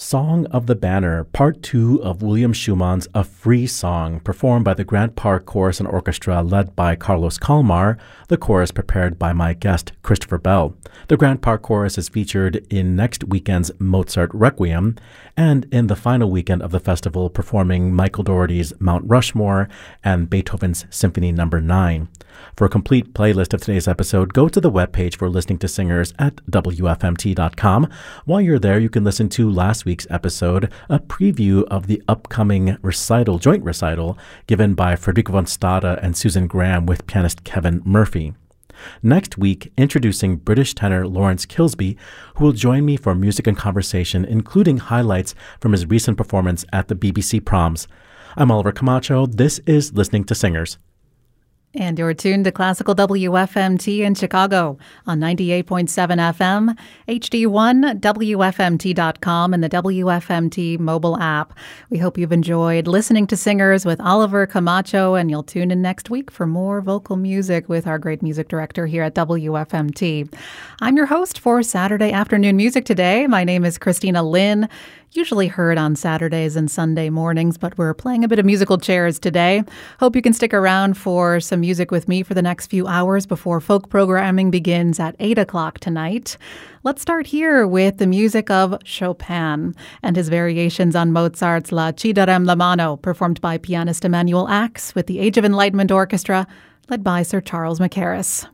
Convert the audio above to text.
Song of the Banner, Part 2 of William Schumann's A Free Song, performed by the Grant Park Chorus and Orchestra led by Carlos Kalmar, the chorus prepared by my guest, Christopher Bell. The Grant Park Chorus is featured in next weekend's Mozart Requiem and in the final weekend of the festival performing Michael Dougherty's Mount Rushmore and Beethoven's Symphony No. 9. For a complete playlist of today's episode, go to the webpage for listening to singers at WFMT.com. While you're there, you can listen to last week's episode, a preview of the upcoming joint recital given by Frederica von Stade and Susan Graham with pianist Kevin Murphy. Next week, introducing British tenor Lawrence Kilsby, who will join me for music and conversation, including highlights from his recent performance at the BBC Proms. I'm Oliver Camacho. This is Listening to Singers. And you're tuned to Classical WFMT in Chicago on 98.7 FM, HD1, WFMT.com, and the WFMT mobile app. We hope you've enjoyed listening to Singers with Oliver Camacho, and you'll tune in next week for more vocal music with our great music director here at WFMT. I'm your host for Saturday Afternoon Music today. My name is Christina Lynn. Usually heard on Saturdays and Sunday mornings, but we're playing a bit of musical chairs today. Hope you can stick around for some music with me for the next few hours before folk programming begins at 8 o'clock tonight. Let's start here with the music of Chopin and his variations on Mozart's La Ci darem la mano, performed by pianist Emanuel Ax with the Age of Enlightenment Orchestra, led by Sir Charles Mackerras.